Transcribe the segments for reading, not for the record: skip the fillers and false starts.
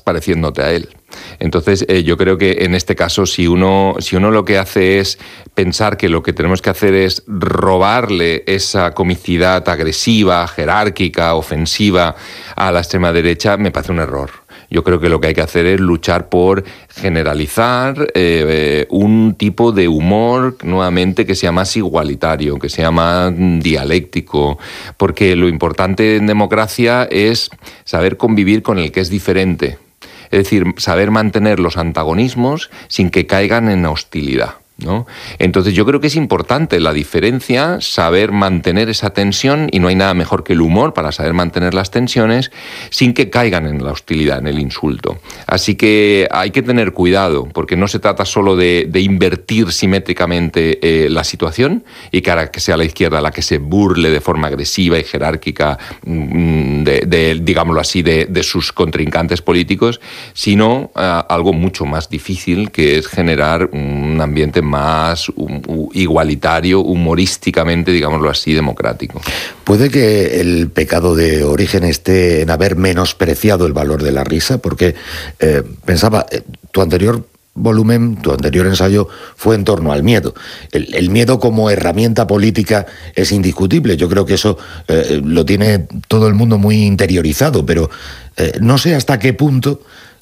pareciéndote a él. Entonces, yo creo que en este caso, si uno lo que hace es pensar que lo que tenemos que hacer es robarle esa comicidad agresiva, jerárquica, ofensiva a la extrema derecha, me parece un error. Yo creo que lo que hay que hacer es luchar por generalizar un tipo de humor, nuevamente, que sea más igualitario, que sea más dialéctico, porque lo importante en democracia es saber convivir con el que es diferente. Es decir, saber mantener los antagonismos sin que caigan en hostilidad, ¿no? Entonces yo creo que es importante la diferencia, saber mantener esa tensión, y no hay nada mejor que el humor para saber mantener las tensiones sin que caigan en la hostilidad, en el insulto. Así que hay que tener cuidado, porque no se trata solo de invertir simétricamente la situación y que sea la izquierda la que se burle de forma agresiva y jerárquica digámoslo así, de sus contrincantes políticos, sino algo mucho más difícil, que es generar un ambiente más igualitario, humorísticamente, digámoslo así, democrático. ¿Puede que el pecado de origen esté en haber menospreciado el valor de la risa? Porque pensaba, tu anterior volumen, tu anterior ensayo fue en torno al miedo. El miedo como herramienta política es indiscutible. Yo creo que eso lo tiene todo el mundo muy interiorizado, pero no sé hasta qué punto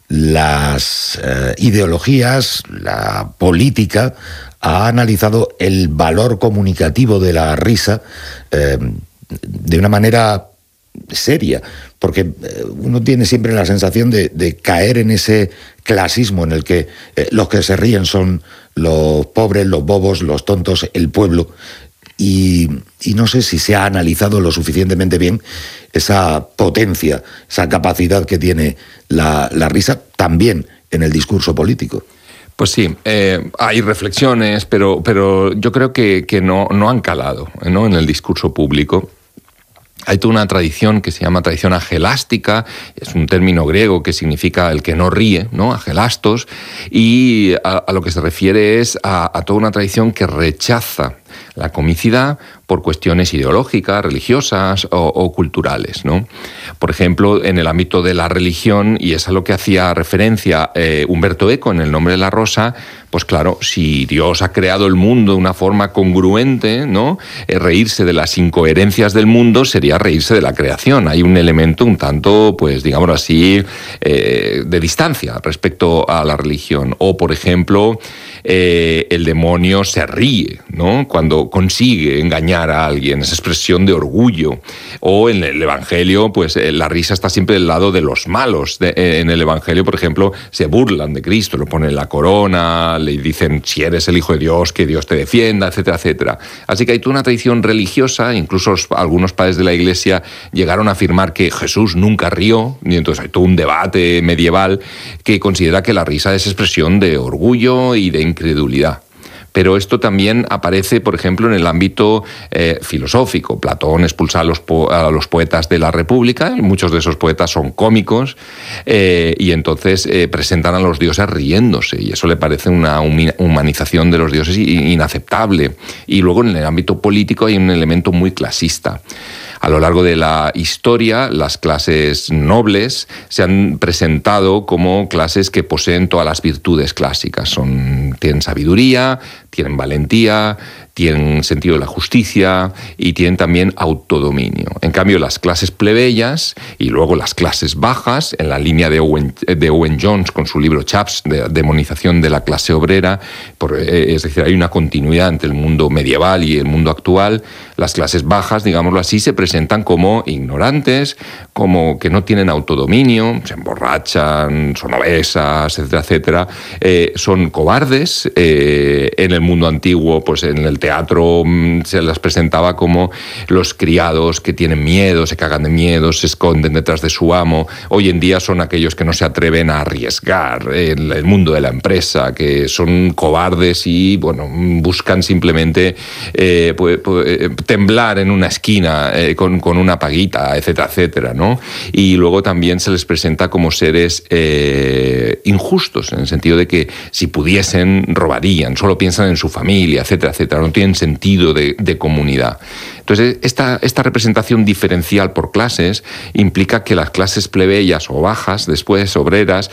las ideologías, la política, ha analizado el valor comunicativo de la risa de una manera seria, porque uno tiene siempre la sensación de caer en ese clasismo en el que los que se ríen son los pobres, los bobos, los tontos, el pueblo. Y no sé si se ha analizado lo suficientemente bien esa potencia, esa capacidad que tiene la risa también en el discurso político. Pues sí, hay reflexiones, pero yo creo que no han calado, ¿no?, en el discurso público. Hay toda una tradición que se llama tradición agelástica, es un término griego que significa el que no ríe, ¿no?, agelastos, y a lo que se refiere es a toda una tradición que rechaza la comicidad por cuestiones ideológicas, religiosas o culturales, ¿no? Por ejemplo, en el ámbito de la religión, y es a lo que hacía referencia Humberto Eco en El nombre de la rosa, pues claro, si Dios ha creado el mundo de una forma congruente, ¿no?, reírse de las incoherencias del mundo sería reírse de la creación. Hay un elemento un tanto, pues digámoslo así, de distancia respecto a la religión. O, por ejemplo, el demonio se ríe, ¿no?, cuando consigue engañar a alguien, esa expresión de orgullo. O en el Evangelio, pues la risa está siempre del lado de los malos. En el Evangelio, por ejemplo, se burlan de Cristo, lo ponen la corona, le dicen si eres el Hijo de Dios, que Dios te defienda, etcétera, etcétera. Así que hay toda una tradición religiosa, incluso algunos padres de la Iglesia llegaron a afirmar que Jesús nunca rió, y entonces hay todo un debate medieval que considera que la risa es expresión de orgullo y de incredulidad. Pero esto también aparece, por ejemplo, en el ámbito filosófico. Platón expulsa a los poetas de la República, y muchos de esos poetas son cómicos, y entonces presentan a los dioses riéndose, y eso le parece una humanización de los dioses inaceptable. Y luego en el ámbito político hay un elemento muy clasista. A lo largo de la historia, las clases nobles se han presentado como clases que poseen todas las virtudes clásicas. Tienen sabiduría, tienen valentía, tienen sentido de la justicia y tienen también autodominio. En cambio, las clases plebeyas y luego las clases bajas, en la línea de Owen Jones con su libro Chaps, de demonización de la clase obrera, es decir, hay una continuidad entre el mundo medieval y el mundo actual. Las clases bajas, digámoslo así, se presentan como ignorantes, como que no tienen autodominio, se emborrachan, son obesas, etcétera, etcétera. Son cobardes. En el mundo antiguo, pues en el teatro se las presentaba como los criados que tienen miedo, se cagan de miedo, se esconden detrás de su amo. Hoy en día son aquellos que no se atreven a arriesgar en el mundo de la empresa, que son cobardes y, bueno, buscan simplemente temblar en una esquina con una paguita, etcétera, etcétera, ¿no? Y luego también se les presenta como seres injustos, en el sentido de que si pudiesen, robarían, solo piensan en su familia, etcétera, etcétera, no tienen sentido de comunidad. Entonces, esta representación diferencial por clases implica que las clases plebeyas o bajas, después obreras,